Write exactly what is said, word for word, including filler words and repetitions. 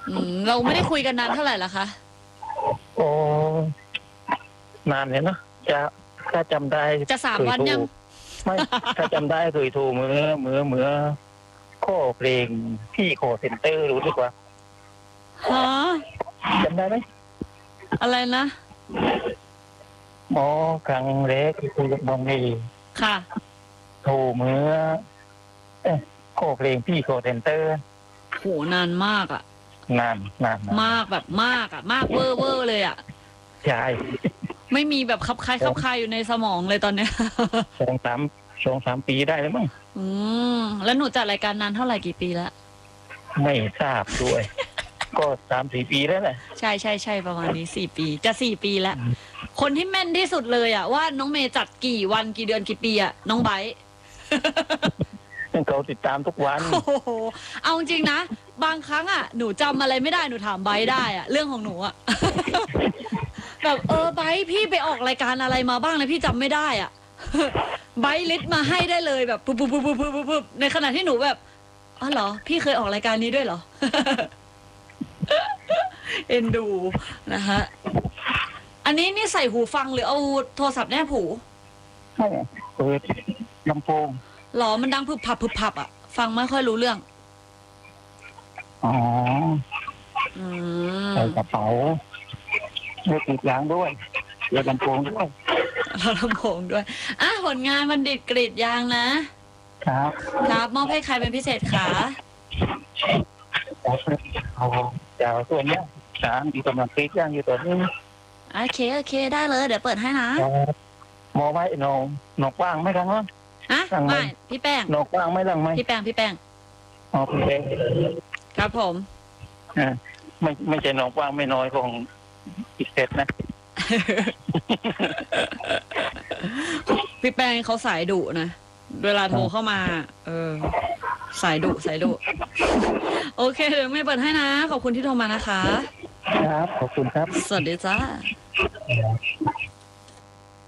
อืมเราไม่ได้คุยกันนานเท่าไหร่ละคะโอ้นานเลยเนาะจะถ้าจำได้จะสามวันยังไม่ถ้าจำได้เคยโทรเมื่อเมื่อเมื่อข้อเพลงพี่โคเซ็นเตอร์รู้สึกว่าฮะจำได้ไหมอะไรนะหมอครั้งแรกที่คุยกับน้องนี่ค่ะโทรเมื่อเอ๊ะข้อเพลงพี่โคเซ็นเตอร์โหนานมากอ่ะนานนานมากแบบมากอ่ะมากเวอร์เวอร์เลยอ่ะใช่ไม่มีแบบคับคายคับคายอยู่ในสมองเลยตอนเนี้ยสองสามสองสามปีได้แล้วมั้งอืมแล้วหนูจัดรายการนานเท่าไหร่กี่ปีแล้วไม่ทราบด้วยก็สามสี่ปีแล้วแหละใช่ใช่ใช่ประมาณนี้สี่ปีจะสี่ปีแล้วคนที่แม่นที่สุดเลยอ่ะว่าน้องเมย์จัดกี่วันกี่เดือนกี่ปีอ่ะน้องไบร์ทเขาติดตามทุกวันโอ้โหเอาจริงนะบางครั้งอ่ะหนูจำอะไรไม่ได้หนูถามไบร์ทได้อ่ะเรื่องของหนูอ่ะแบบเออไบร์ทพี่ไปออกรายการอะไรมาบ้างเลยพี่จำไม่ได้อ่ะไบร์ทลิสต์มาให้ได้เลยแบบปุ๊บปุ๊บปุ๊บปุ๊บปุ๊บปุ๊บในขณะที่หนูแบบอ๋อเหรอพี่เคยออกรายการนี้ด้วยเหรอเอ็นดูนะฮะอันนี้นี่ใส่หูฟังหรือเอาโทรศัพท์แนบหูไม่เปิดลำโพงหรอมันดังพึบพับพึบพับอ่ะฟังไม่ค่อยรู้เรื่องอ๋อใส่กระเป๋าเลือกติดยางด้วยเลือกลำโพงด้วยลำโพงด้วยอ่ะผลงานมันดิดกรีดยางนะครับครับมอบให้ใครเป็นพิเศษคะเอาเจ้าตัวเนี้ยสามที่กำลังกรีดยางอยู่ตัวนี้โอเคโอเคได้เลยเดี๋ยวเปิดให้นะมอไว้นองนอกว่างไม่รังมั้งฮะไม่พี่แป้งนอกว่างไม่รังไหมพี่แป้งพี่แป้งอ๋อพี่แป้งครับผมอ่าไม่ไม่ใช่นอกว่างไม่น้อยของอีกเซตนะพี่แป้งเขาสายดุนะเวลาโทรเข้ามาเออสายดุสายดุโอเคเดี๋ยวไม่เปิดให้นะขอบคุณที่โทรมานะคะครับขอบคุณครับสวัสดีจ้า